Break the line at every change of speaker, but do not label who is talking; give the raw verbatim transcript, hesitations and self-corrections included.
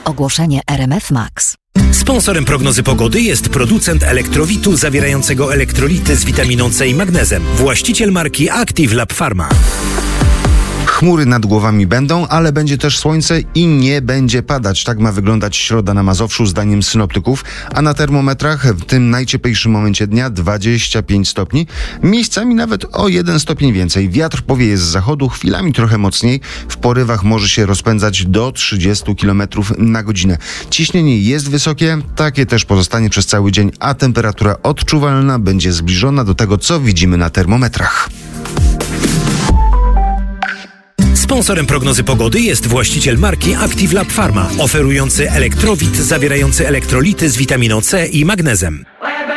Ogłoszenie R M F Max.
Sponsorem prognozy pogody jest producent elektrowitu zawierającego elektrolity z witaminą C i magnezem. Właściciel marki Active Lab Pharma.
Chmury nad głowami będą, ale będzie też słońce i nie będzie padać. Tak ma wyglądać środa na Mazowszu zdaniem synoptyków, a na termometrach w tym najcieplejszym momencie dnia dwadzieścia pięć stopni, miejscami nawet o jeden stopień więcej. Wiatr powieje z zachodu, chwilami trochę mocniej, w porywach może się rozpędzać do trzydziestu kilometrów na godzinę. Ciśnienie jest wysokie, takie też pozostanie przez cały dzień, a temperatura odczuwalna będzie zbliżona do tego, co widzimy na termometrach.
Sponsorem prognozy pogody jest właściciel marki Active Lab Pharma, oferujący elektrowit zawierający elektrolity z witaminą C i magnezem.